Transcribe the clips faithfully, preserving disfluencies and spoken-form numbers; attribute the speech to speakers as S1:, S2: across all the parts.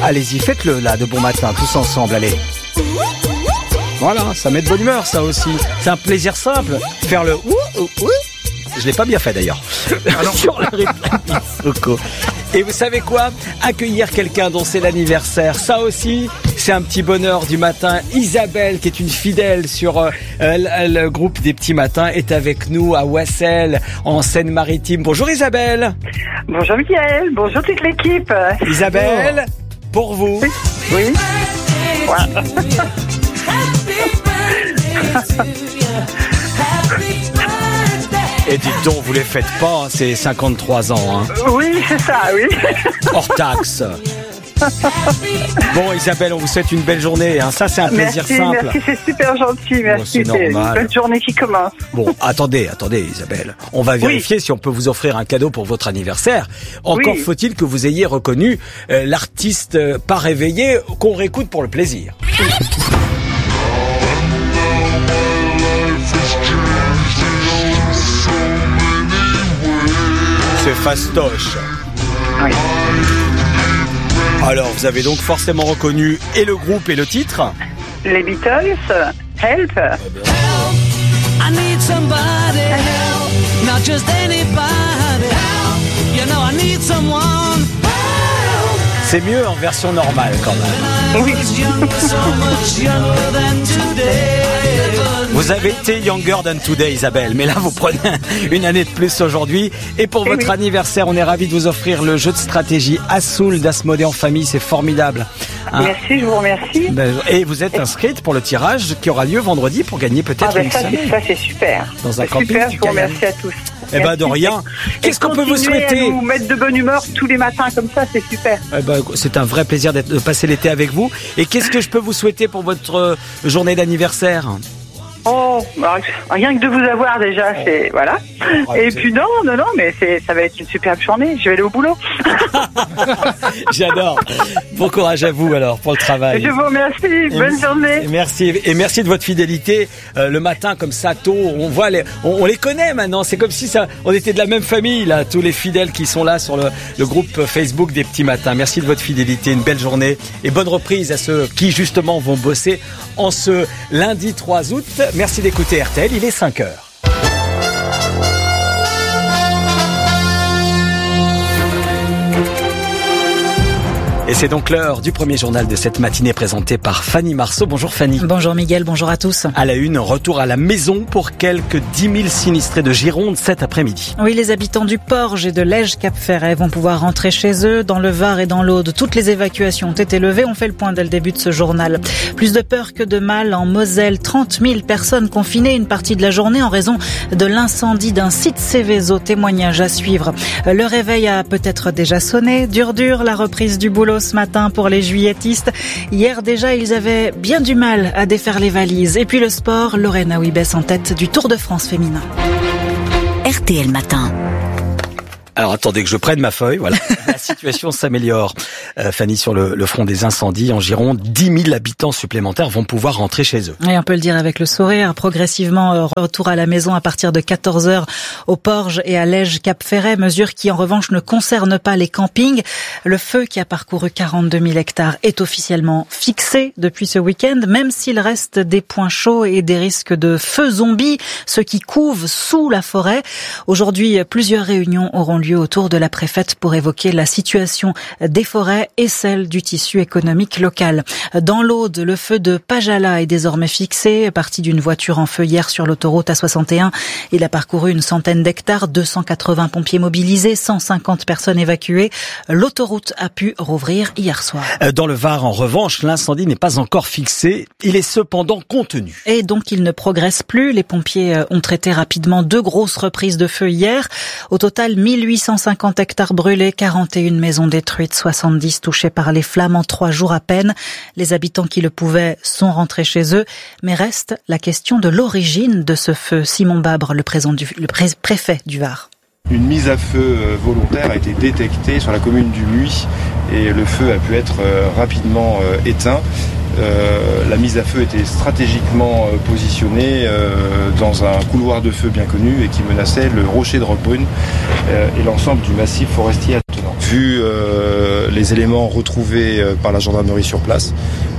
S1: Allez-y, faites-le là, de bon matin, tous ensemble, allez. Voilà, ça met de bonne humeur, ça aussi. C'est un plaisir simple, faire le ouh, ouh, ouh. Je l'ai pas bien fait d'ailleurs. Alors sur la réplique. Et vous savez quoi ? Accueillir quelqu'un dont c'est l'anniversaire, ça aussi, c'est un petit bonheur du matin. Isabelle, qui est une fidèle sur euh, le, le groupe des petits matins, est avec nous à Ouassel, en Seine-Maritime. Bonjour Isabelle.
S2: Bonjour Mickaël, bonjour toute l'équipe.
S1: Isabelle, pour vous.
S2: Oui. Oui. Ouais.
S1: Et dites donc, vous les faites pas, c'est cinquante-trois ans. Hein.
S2: Oui, c'est ça, oui.
S1: Hors taxe. Bon Isabelle, on vous souhaite une belle journée. Hein. Ça, c'est un plaisir
S2: merci,
S1: simple.
S2: Merci, c'est super gentil. Merci,
S1: bon, c'est,
S2: c'est
S1: normal.
S2: une belle journée qui commence.
S1: Bon, attendez, attendez Isabelle. On va vérifier oui. si on peut vous offrir un cadeau pour votre anniversaire. Encore oui. faut-il que vous ayez reconnu euh, l'artiste euh, pas réveillé qu'on réécoute pour le plaisir. C'est fastoche.
S2: Oui.
S1: Alors, vous avez donc forcément reconnu et le groupe et le titre.
S2: Les Beatles, Help.
S1: Ah ben. I need somebody help, not just anybody help. You know I need someone help. C'est mieux en version normale quand même.
S2: Oui.
S1: Vous avez été younger than today, Isabelle, mais là vous prenez une année de plus aujourd'hui. Et pour votre oui. anniversaire, on est ravis de vous offrir le jeu de stratégie Assoul d'Asmodée en famille, c'est formidable.
S2: Hein. Merci, je vous remercie.
S1: Et vous êtes inscrite pour le tirage qui aura lieu vendredi pour gagner peut-être
S2: ah ben
S1: une
S2: ça,
S1: semaine.
S2: C'est, ça c'est super.
S1: Dans un
S2: c'est
S1: camping.
S2: Super, je vous remercie à tous.
S1: Eh ben de rien. Qu'est-ce qu'on peut vous souhaiter ?
S2: À nous mettre de bonne humeur tous les matins comme ça, c'est super.
S1: Eh ben, c'est un vrai plaisir d'être, de passer l'été avec vous. Et qu'est-ce que je peux vous souhaiter pour votre euh, journée d'anniversaire ?
S2: Oh, rien que de vous avoir déjà, c'est voilà. Oh, et puis non, non, non, mais c'est, ça va être une superbe journée. Je vais aller au boulot.
S1: J'adore. Bon courage à vous alors pour le travail.
S2: Je vous remercie. Et bonne m- journée.
S1: Merci et merci de votre fidélité. Euh, le matin comme ça tôt, on voit les, on, on les connaît maintenant. C'est comme si ça, on était de la même famille là. Tous les fidèles qui sont là sur le, le groupe Facebook des petits matins. Merci de votre fidélité. Une belle journée et bonne reprise à ceux qui justement vont bosser en ce lundi trois août. Merci d'écouter R T L, il est cinq heures. Et c'est donc l'heure du premier journal de cette matinée présenté par Fanny Marceau. Bonjour Fanny.
S3: Bonjour Miguel, bonjour à tous.
S1: À la une, retour à la maison pour quelques dix mille sinistrés de Gironde cet après-midi.
S3: Oui, les habitants du Porge et de Lège-Cap-Ferret vont pouvoir rentrer chez eux. Dans le Var et dans l'Aude, toutes les évacuations ont été levées. On fait le point dès le début de ce journal. Plus de peur que de mal en Moselle. trente mille personnes confinées une partie de la journée en raison de l'incendie d'un site Céveso. Témoignage à suivre. Le réveil a peut-être déjà sonné. Dur dur, la reprise du boulot ce matin pour les juilletistes. Hier déjà, ils avaient bien du mal à défaire les valises. Et puis le sport, Lorena Wiebes en tête du Tour de France féminin.
S4: R T L Matin.
S1: Alors attendez que je prenne ma feuille, voilà. La situation s'améliore. Euh, Fanny, sur le, le front des incendies en Gironde, dix mille habitants supplémentaires vont pouvoir rentrer chez eux.
S3: Et on peut le dire avec le sourire, progressivement euh, retour à la maison à partir de quatorze heures au Porge et à Lège-Cap-Ferret, mesure qui en revanche ne concerne pas les campings. Le feu qui a parcouru quarante-deux mille hectares est officiellement fixé depuis ce week-end, même s'il reste des points chauds et des risques de feux zombies, ceux qui couvent sous la forêt. Aujourd'hui, plusieurs réunions auront lieu autour de la préfète pour évoquer la situation des forêts et celle du tissu économique local. Dans l'Aude, le feu de Pajala est désormais fixé. Parti d'une voiture en feu hier sur l'autoroute A soixante et un, il a parcouru une centaine d'hectares, deux cent quatre-vingts pompiers mobilisés, cent cinquante personnes évacuées. L'autoroute a pu rouvrir hier soir.
S1: Dans le Var, en revanche, l'incendie n'est pas encore fixé. Il est cependant contenu.
S3: Et donc, il ne progresse plus. Les pompiers ont traité rapidement deux grosses reprises de feu hier. Au total, mille huit cent cinquante hectares brûlés, quarante et une maisons détruites, soixante-dix touchées par les flammes en trois jours à peine. Les habitants qui le pouvaient sont rentrés chez eux, mais reste la question de l'origine de ce feu. Simon Babre, le, du, le pré- préfet du Var.
S5: Une mise à feu volontaire a été détectée sur la commune du Muy et le feu a pu être rapidement éteint. Euh, la mise à feu était stratégiquement positionnée euh, dans un couloir de feu bien connu et qui menaçait le rocher de Roquebrune euh, et l'ensemble du massif forestier attenant. vu euh, les éléments retrouvés euh, par la gendarmerie sur place.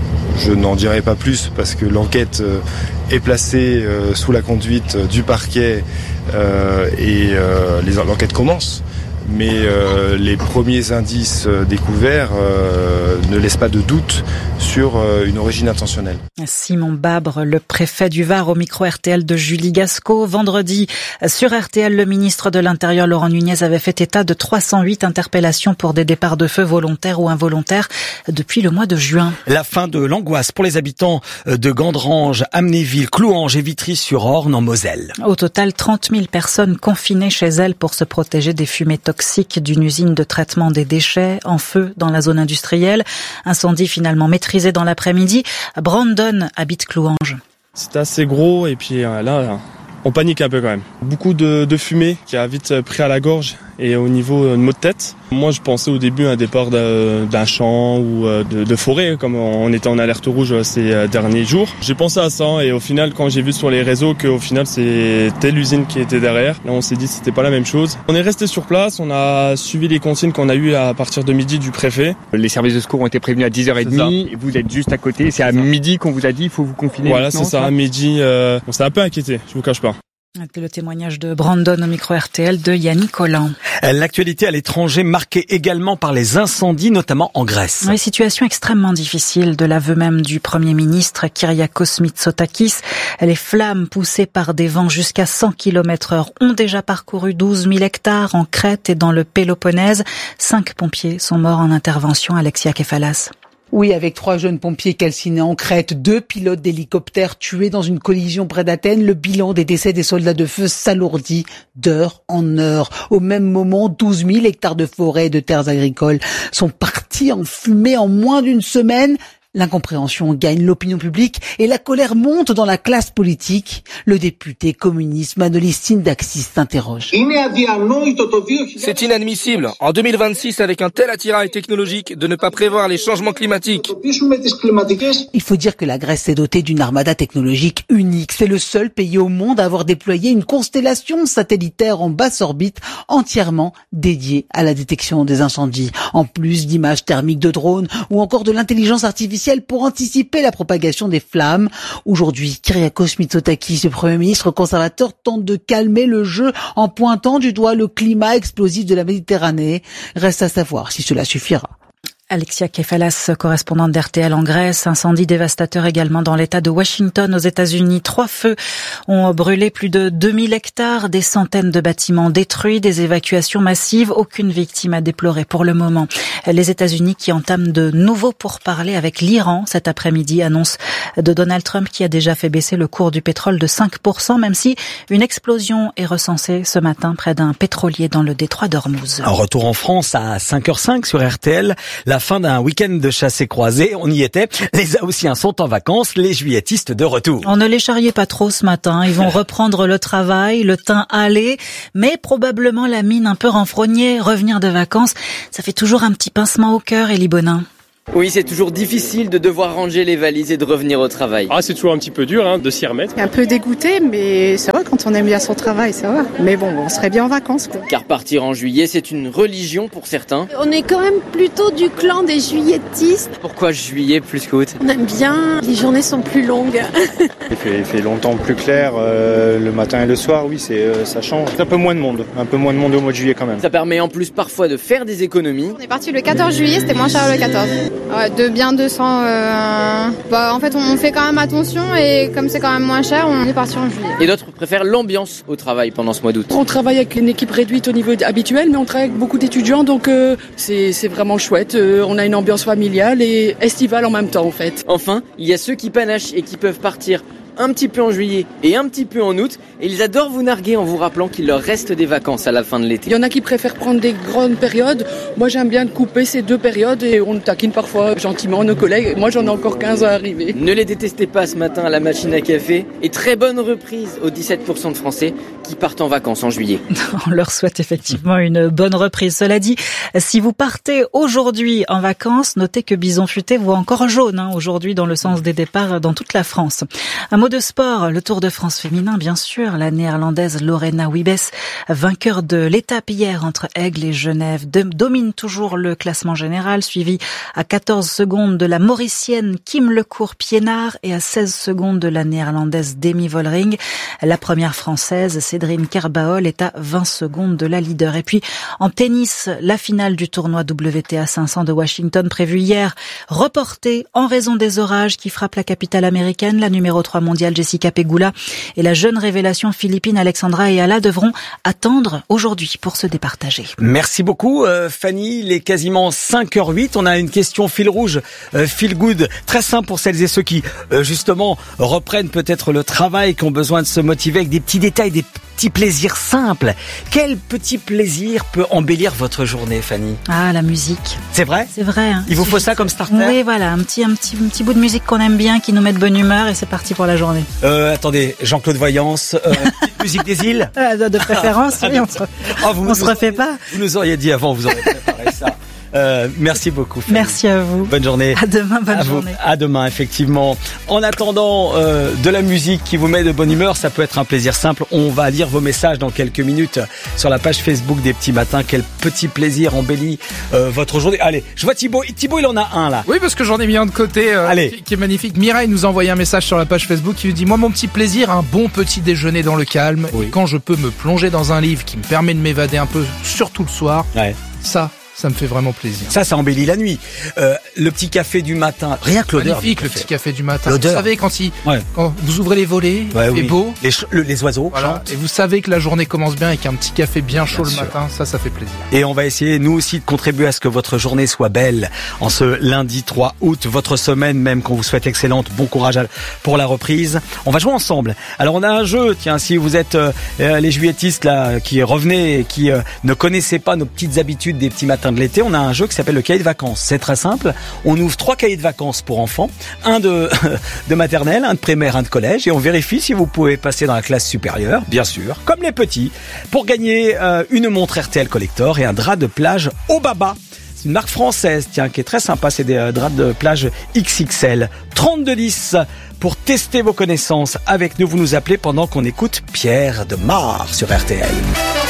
S5: Je n'en dirai pas plus parce que l'enquête euh, est placée euh, sous la conduite du parquet euh, et euh, les, l'enquête commence. Mais euh, les premiers indices euh, découverts euh, ne laissent pas de doute sur euh, une origine intentionnelle.
S3: Simon Babre, le préfet du Var, au micro R T L de Julie Gasco. Vendredi, sur R T L, le ministre de l'Intérieur, Laurent Nunez, avait fait état de trois cent huit interpellations pour des départs de feu volontaires ou involontaires depuis le mois de juin.
S1: La fin de l'angoisse pour les habitants de Gandrange, Amnéville, Clouange et Vitry-sur-Orne en Moselle.
S3: Au total, trente mille personnes confinées chez elles pour se protéger des fumées toxiques d'une usine de traitement des déchets en feu dans la zone industrielle. Incendie finalement maîtrisé dans l'après-midi. Brandon habite Clouange.
S6: C'était assez gros et puis là, on panique un peu quand même. Beaucoup de, de fumée qui a vite pris à la gorge et au niveau de maux de tête. Moi, je pensais au début à un départ d'un, d'un champ ou de, de forêt, comme on était en alerte rouge ces derniers jours. J'ai pensé à ça et au final, quand j'ai vu sur les réseaux qu'au final, c'était l'usine qui était derrière, là, on s'est dit que c'était pas la même chose. On est resté sur place, on a suivi les consignes qu'on a eues à partir de midi du préfet.
S7: Les services de secours ont été prévenus à dix heures trente et vous êtes juste à côté. C'est, c'est à ça. Midi qu'on vous a dit il faut vous confiner.
S6: Voilà, c'est ça, à midi. Euh, on s'est un peu inquiété, je vous cache pas.
S3: Le témoignage de Brandon au micro R T L de Yannick Collant.
S1: L'actualité à l'étranger marquée également par les incendies, notamment en Grèce.
S3: Oui, situation extrêmement difficile de l'aveu même du Premier ministre Kyriakos Mitsotakis. Les flammes poussées par des vents jusqu'à cent kilomètres heure ont déjà parcouru douze mille hectares en Crète et dans le Péloponnèse. Cinq pompiers sont morts en intervention. Alexia Kefalas.
S8: Oui, avec trois jeunes pompiers calcinés en Crète, deux pilotes d'hélicoptères tués dans une collision près d'Athènes, le bilan des décès des soldats de feu s'alourdit d'heure en heure. Au même moment, douze mille hectares de forêts et de terres agricoles sont partis en fumée en moins d'une semaine. L'incompréhension gagne l'opinion publique et la colère monte dans la classe politique. Le député communiste Manolis Sindaxis s'interroge.
S9: C'est inadmissible, en deux mille vingt-six, avec un tel attirail technologique, de ne pas prévoir les changements climatiques.
S8: Il faut dire que la Grèce s'est dotée d'une armada technologique unique. C'est le seul pays au monde à avoir déployé une constellation satellitaire en basse orbite entièrement dédiée à la détection des incendies. En plus d'images thermiques de drones ou encore de l'intelligence artificielle pour anticiper la propagation des flammes. Aujourd'hui, Kyriakos Mitsotakis, le Premier ministre conservateur, tente de calmer le jeu en pointant du doigt le climat explosif de la Méditerranée. Reste à savoir si cela suffira.
S3: Alexia Kefalas, correspondante d'R T L en Grèce. Incendie dévastateur également dans l'État de Washington aux États-Unis. Trois feux ont brûlé plus de deux mille hectares, des centaines de bâtiments détruits, des évacuations massives. Aucune victime à déplorer pour le moment. Les États-Unis qui entament de nouveaux pourparlers avec l'Iran cet après-midi. Annonce de Donald Trump qui a déjà fait baisser le cours du pétrole de cinq pour cent, même si une explosion est recensée ce matin près d'un pétrolier dans le détroit d'Ormuz.
S1: En retour en France à cinq heures cinq sur R T L. La fin d'un week-end de chassés croisés, on y était. Les Haussiens sont en vacances, les juilletistes de retour.
S3: On ne les charriait pas trop ce matin. Ils vont reprendre le travail, le teint hâlé, mais probablement la mine un peu renfrognée. Revenir de vacances, ça fait toujours un petit pincement au cœur, Élie Bonin.
S10: Oui, c'est toujours difficile de devoir ranger les valises et de revenir au travail.
S6: Ah, c'est toujours un petit peu dur hein, de s'y remettre.
S11: Un peu dégoûté, mais ça va quand on aime bien son travail, ça va. Mais bon, on serait bien en vacances, quoi.
S10: Car partir en juillet, c'est une religion pour certains.
S12: On est quand même plutôt du clan des juilletistes.
S10: Pourquoi juillet plus qu'août ?
S12: On aime bien, les journées sont plus longues.
S13: Il fait, il fait longtemps plus clair, euh, le matin et le soir, oui, c'est, euh, ça change. Un peu moins de monde, un peu moins de monde au mois de juillet quand même.
S10: Ça permet en plus parfois de faire des économies.
S14: On est parti le quatorze juillet, c'était moins cher le quatorze. Ouais, de bien deux cents. Euh... Bah, en fait, on fait quand même attention et comme c'est quand même moins cher, on est parti en juillet.
S10: Et d'autres préfèrent l'ambiance au travail pendant ce mois d'août.
S11: On travaille avec une équipe réduite au niveau habituel, mais on travaille avec beaucoup d'étudiants, donc euh, c'est, c'est vraiment chouette. Euh, on a une ambiance familiale et estivale en même temps, en fait.
S10: Enfin, il y a ceux qui panachent et qui peuvent partir un petit peu en juillet et un petit peu en août, et ils adorent vous narguer en vous rappelant qu'il leur reste des vacances à la fin de l'été.
S11: Il y en a qui préfèrent prendre des grandes périodes. Moi, j'aime bien couper ces deux périodes et on taquine parfois gentiment nos collègues. Moi, j'en ai encore quinze à arriver.
S10: Ne les détestez pas ce matin à la machine à café, et très bonne reprise aux dix-sept pour cent de Français qui partent en vacances en juillet.
S3: On leur souhaite effectivement une bonne reprise. Cela dit, si vous partez aujourd'hui en vacances, notez que Bison Futé voit encore jaune hein, aujourd'hui dans le sens des départs dans toute la France. Un mot de sport, le Tour de France féminin bien sûr. vainqueur, la néerlandaise Lorena Wiebes, vainqueur de l'étape hier entre Aigle et Genève, de, domine toujours le classement général, suivi à quatorze secondes de la mauricienne Kim Lecourt-Piénard et à seize secondes de la néerlandaise Demi Vollering. La première française, Cédrine Kerbaol, est à vingt secondes de la leader. Et puis, en tennis, la finale du tournoi W T A cinq cents de Washington prévue hier, reportée en raison des orages qui frappent la capitale américaine. La numéro trois mondiale Jessica Pegula et la jeune révélation philippine Alexandra Ayala devront attendre aujourd'hui pour se départager.
S1: Merci beaucoup euh, Fanny, il est quasiment cinq heures huit, on a une question fil rouge, euh, feel good, très simple pour celles et ceux qui euh, justement reprennent peut-être le travail, qui ont besoin de se motiver avec des petits détails, des petits plaisirs simples. Quel petit plaisir peut embellir votre journée, Fanny?
S3: Ah, la musique.
S1: C'est vrai?
S3: C'est vrai. Hein.
S1: Il vous faut ça comme starter?
S3: Oui, voilà, un petit, un petit, un petit bout de musique qu'on aime bien, qui nous met de bonne humeur, et c'est parti pour la journée.
S1: Euh, attendez, Jean-Claude Voyance, euh, petite musique des îles?
S3: De préférence, oui, on se,
S1: oh, vous,
S3: on se refait pas.
S1: Vous nous auriez dit avant, vous auriez préparé ça. Euh, merci beaucoup, Fanny.
S3: Merci à vous.
S1: Bonne journée.
S3: À demain, bonne
S1: à
S3: journée.
S1: Vous. À demain, effectivement. En attendant euh, de la musique qui vous met de bonne humeur, ça peut être un plaisir simple. On va lire vos messages dans quelques minutes sur la page Facebook des Petits Matins. Quel petit plaisir embellit euh, votre journée. Allez, je vois Thibaut. Thibaut, il en a un là.
S15: Oui, parce que j'en ai mis un de côté euh,
S1: Allez.
S15: Qui, qui est magnifique. Mireille nous a envoyé un message sur la page Facebook qui lui dit: moi, mon petit plaisir, un bon petit déjeuner dans le calme. Oui. Et quand je peux me plonger dans un livre qui me permet de m'évader un peu, surtout le soir,
S1: ouais.
S15: ça... ça me fait vraiment plaisir.
S1: Ça, ça embellit la nuit. Euh, le petit café du matin, rien que l'odeur.
S15: Magnifique, le petit café du matin.
S1: L'odeur.
S15: Vous savez, quand, il,
S1: ouais.
S15: quand vous ouvrez les volets,
S1: ouais,
S15: il fait
S1: oui.
S15: beau.
S1: Les, ch- le, les oiseaux
S15: voilà.
S1: chantent.
S15: Et vous savez que la journée commence bien avec un petit café bien chaud bien
S1: sûr.
S15: le matin. Ça, ça fait plaisir.
S1: Et on va essayer, nous aussi, de contribuer à ce que votre journée soit belle. En ce lundi trois août, votre semaine même, qu'on vous souhaite excellente. Bon courage pour la reprise. On va jouer ensemble. Alors, on a un jeu. Tiens, si vous êtes euh, les juilletistes là, qui revenaient et qui euh, ne connaissaient pas nos petites habitudes des petits matins de l'été, on a un jeu qui s'appelle le cahier de vacances. C'est très simple. On ouvre trois cahiers de vacances pour enfants, un de, de maternelle, un de primaire, un de collège, et on vérifie si vous pouvez passer dans la classe supérieure, bien sûr, comme les petits, pour gagner euh, une montre R T L Collector et un drap de plage Obaba. C'est une marque française, tiens, qui est très sympa. C'est des euh, draps de plage X X L. trente-deux dix pour tester vos connaissances avec nous. Vous nous appelez pendant qu'on écoute Pierre de Mar sur R T L.